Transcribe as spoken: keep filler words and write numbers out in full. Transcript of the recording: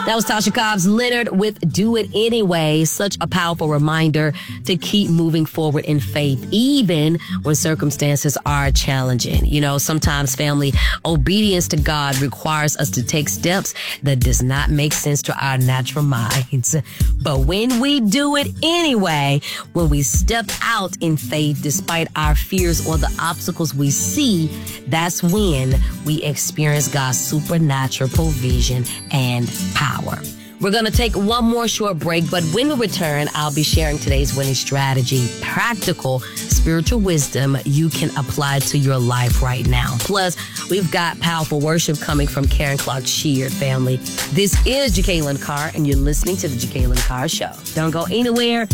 That was Tasha Cobbs Leonard with Do It Anyway. Such a powerful reminder to keep moving forward in faith, even when circumstances are challenging. You know, sometimes, family, obedience to God requires us to take steps that does not make sense to our natural minds. But when we do it anyway, when we step out in faith despite our fears or the obstacles we see, that's when we experience God's supernatural provision and power. We're going to take one more short break, but when we return, I'll be sharing today's winning strategy, practical spiritual wisdom you can apply to your life right now. Plus, we've got powerful worship coming from Karen Clark Sheard, family. This is Jacqueline Carr, and you're listening to the Jacqueline Carr Show. Don't go anywhere.